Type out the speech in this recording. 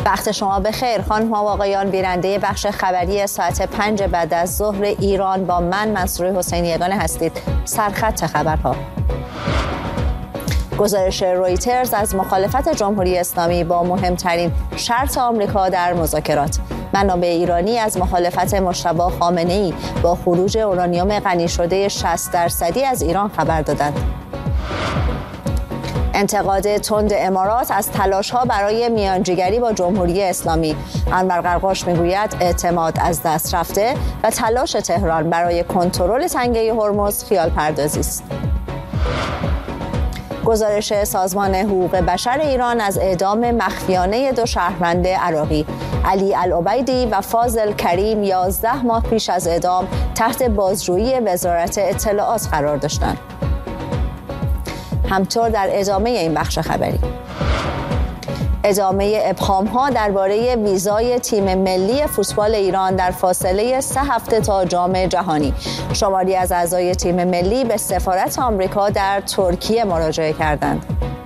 وقت شما بخیر خانم و آقایان، بیننده بخش خبری ساعت 5 بعد از ظهر ایران با من منصوره حسینی یگانه هستید. سرخط خبرها: گزارش رویترز از مخالفت جمهوری اسلامی با مهمترین شرط آمریکا در مذاکرات. منابع ایرانی از مخالفت مجتبی خامنه‌ای با خروج اورانیوم غنی شده 60% از ایران خبر دادند. انتقاد تند امارات از تلاش‌ها برای میانجیگری با جمهوری اسلامی. انور قرقاش میگوید اعتماد از دست رفته و تلاش تهران برای کنترل تنگه هرمز خیال پردازی است. گزارش سازمان حقوق بشر ایران از اعدام مخفیانه 2 شهروند عراقی، علی العبیدی و فاضل کریم، 11 ماه پیش از اعدام تحت بازجویی وزارت اطلاعات قرار داشتند. همطور در ادامه این بخش خبری، ادامه ابهام‌ها درباره ویزای تیم ملی فوتبال ایران در فاصله 3 هفته تا جام جهانی. شماری از اعضای تیم ملی به سفارت آمریکا در ترکیه مراجعه کردند.